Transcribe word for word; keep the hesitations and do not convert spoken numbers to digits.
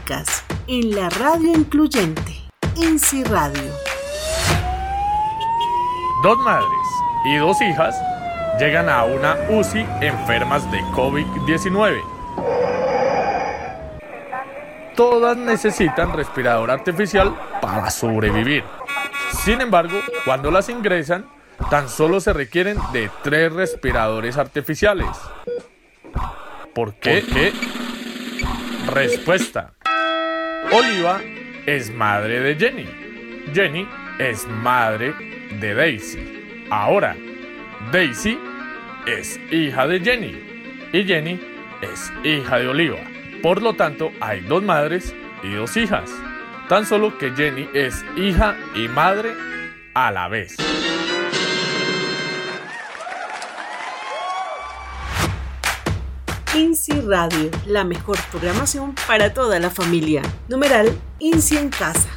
Médicas en la radio incluyente, INSI Radio. Dos madres y dos hijas llegan a una U C I enfermas de COVID diecinueve. Todas necesitan respirador artificial para sobrevivir. Sin embargo, cuando las ingresan, tan solo se requieren de tres respiradores artificiales. ¿Por qué? ¿Qué? Respuesta. Oliva es madre de Jenny. Jenny es madre de Daisy. Ahora, Daisy es hija de Jenny y Jenny es hija de Oliva. Por lo tanto, hay dos madres y dos hijas. Tan solo que Jenny es hija y madre a la vez. INSI Radio, la mejor programación para toda la familia. Numeral INSI en casa.